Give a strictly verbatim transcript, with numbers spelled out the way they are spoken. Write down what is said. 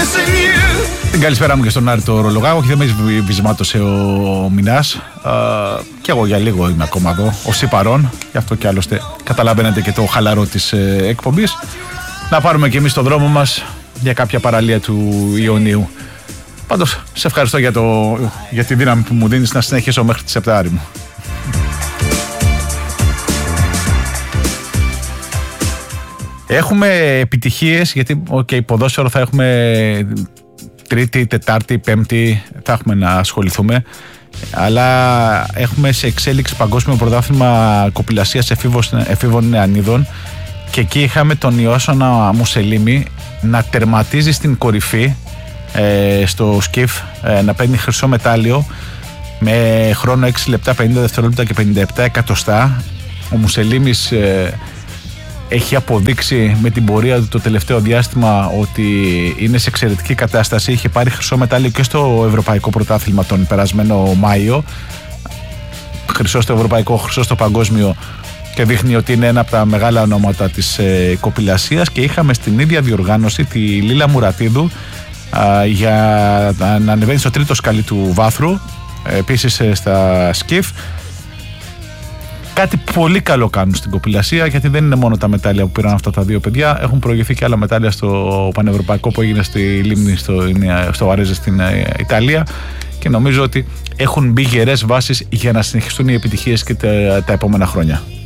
Την καλησπέρα μου και στον Άρη το Ρολογάγο. Και δεν με βυσμάτωσε ο Μινάς. Και εγώ για λίγο είμαι ακόμα εδώ, ως παρόν. Γι' αυτό και άλλωστε καταλαβαίνετε και το χαλαρό της ε, εκπομπής. Να πάρουμε και εμείς το δρόμο μας για κάποια παραλία του Ιωνίου. Πάντως, σε ευχαριστώ για, το, για τη δύναμη που μου δίνεις να συνεχίσω μέχρι τις επτά μου. Έχουμε επιτυχίες, γιατί okay, ποδόσφαιρο θα έχουμε Τρίτη, Τετάρτη, Πέμπτη, θα έχουμε να ασχοληθούμε. Αλλά έχουμε σε εξέλιξη παγκόσμιο πρωτάθλημα κοπηλασίας εφήβων νεανίδων. Και εκεί είχαμε τον Ιώσονα Μουσελίμη να τερματίζει στην κορυφή ε, στο σκιφ, ε, να παίρνει χρυσό μετάλλιο με χρόνο έξι λεπτά πενήντα δευτερόλεπτα και πενήντα επτά εκατοστά. Ο Μουσελίμης ε, έχει αποδείξει με την πορεία του το τελευταίο διάστημα ότι είναι σε εξαιρετική κατάσταση. Είχε πάρει χρυσό μετάλλιο και στο Ευρωπαϊκό Πρωτάθλημα τον περασμένο Μάιο. Χρυσό στο Ευρωπαϊκό, χρυσό στο Παγκόσμιο, και δείχνει ότι είναι ένα από τα μεγάλα ονόματα της ε, κοπηλασίας. Και είχαμε στην ίδια διοργάνωση τη Λίλα Μουρατίδου α, για να ανεβαίνει στο τρίτο σκαλί του βάθρου, ε, επίσης ε, στα σκιφ. Κάτι πολύ καλό κάνουν στην κοπηλασία, γιατί δεν είναι μόνο τα μετάλλια που πήραν αυτά τα δύο παιδιά. Έχουν προηγηθεί και άλλα μετάλλια στο Πανευρωπαϊκό που έγινε στη Λίμνη, στο, στο Βαρέζε στην Ιταλία. Και νομίζω ότι έχουν μπει γερές βάσεις για να συνεχιστούν οι επιτυχίες και τα, τα επόμενα χρόνια.